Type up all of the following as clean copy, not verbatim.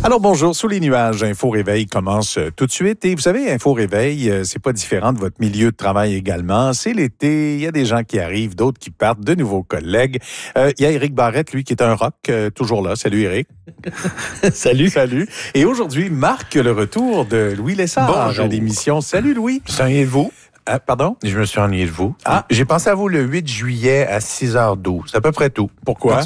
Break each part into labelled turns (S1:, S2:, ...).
S1: Alors bonjour, sous les nuages, Info Réveil commence tout de suite. Et vous savez, Info Réveil, c'est pas différent de votre milieu de travail également. C'est l'été, il y a des gens qui arrivent, d'autres qui partent, de nouveaux collègues. Il y a Éric Barrette, lui, qui est un rock, toujours là. Salut Éric.
S2: Salut.
S1: Salut. Et aujourd'hui marque le retour de Louis Lessard à l'émission. Salut Louis.
S3: Je me suis ennuyé de vous.
S1: Pardon?
S3: Je me suis ennuyé de vous.
S1: Ah.
S3: J'ai pensé à vous le 8 juillet à 6h12. C'est à peu près tout.
S1: Pourquoi?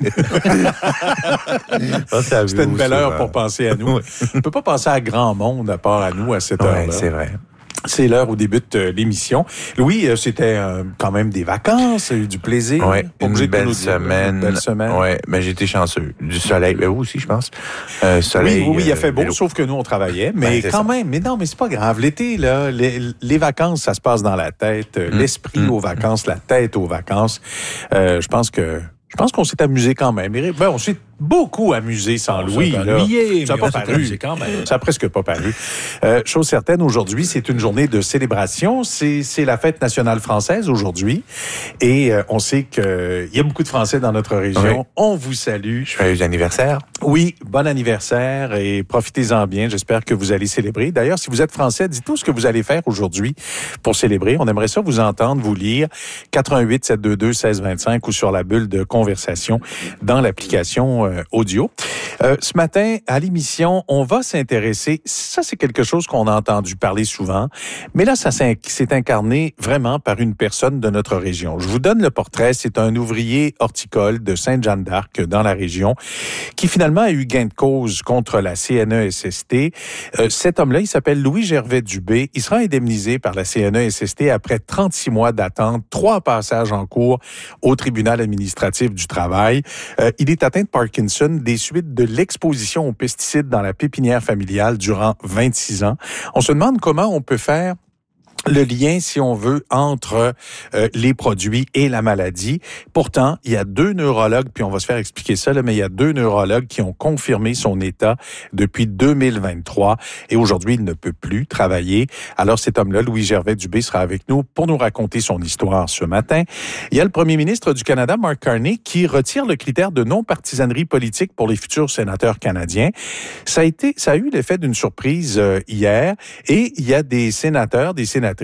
S3: C'était
S1: une belle heure pour penser à nous. On ne peut pas penser à grand monde à part à nous à cette heure-là.
S3: Oui, c'est vrai.
S1: C'est l'heure où débute l'émission. Louis, c'était quand même des vacances, du plaisir.
S3: Oui, une belle
S1: semaine.
S3: Oui, mais j'étais chanceux. Du soleil, vous aussi, je pense. Soleil.
S1: Oui, il a fait beau, sauf que nous, on travaillait. Mais quand même, mais c'est pas grave. L'été, là, les vacances, ça se passe dans la tête. L'esprit aux vacances, la tête aux vacances. Je pense qu'on s'est amusé quand même. On s'est beaucoup amusé sans Louis. Ça n'a pas paru. Ça n'a presque pas paru. Chose certaine, aujourd'hui, c'est une journée de célébration. C'est la fête nationale française aujourd'hui. Et on sait qu'il y a beaucoup de Français dans notre région. Oui. On vous salue.
S3: Joyeux anniversaire.
S1: Oui, bon anniversaire et profitez-en bien. J'espère que vous allez célébrer. D'ailleurs, si vous êtes Français, dites-nous ce que vous allez faire aujourd'hui pour célébrer. On aimerait ça vous entendre, vous lire 88 722 1625 ou sur la bulle de conversation dans l'application audio. Ce matin, à l'émission, on va s'intéresser, ça c'est quelque chose qu'on a entendu parler souvent, mais là, ça s'est incarné vraiment par une personne de notre région. Je vous donne le portrait, c'est un ouvrier horticole de Sainte-Jeanne-d'Arc dans la région, qui finalement a eu gain de cause contre la CNESST. Cet homme-là, il s'appelle Louis Gervais-Dubé. Il sera indemnisé par la CNESST après 36 mois d'attente, 3 passages en cours au tribunal administratif du travail. Il est atteint de Parkinson des suites de l'exposition aux pesticides dans la pépinière familiale durant 26 ans. On se demande comment on peut faire le lien, si on veut, entre les produits et la maladie. Pourtant, il y a 2 neurologues, puis on va se faire expliquer ça, mais il y a 2 neurologues qui ont confirmé son état depuis 2023. Et aujourd'hui, il ne peut plus travailler. Alors, cet homme-là, Louis Gervais-Dubé, sera avec nous pour nous raconter son histoire ce matin. Il y a le premier ministre du Canada, Mark Carney, qui retire le critère de non-partisanerie politique pour les futurs sénateurs canadiens. Ça a eu l'effet d'une surprise hier. Et il y a des sénateurs, des sénatrices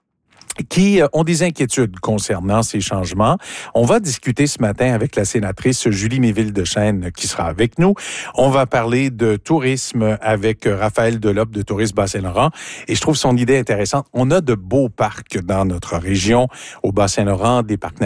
S1: qui ont des inquiétudes concernant ces changements. On va discuter ce matin avec la sénatrice Julie Méville-Deschênes qui sera avec nous. On va parler de tourisme avec Raphaël Delop de Tourisme Bas-Saint-Laurent. Et je trouve son idée intéressante. On a de beaux parcs dans notre région, au Bas-Saint-Laurent, des parcs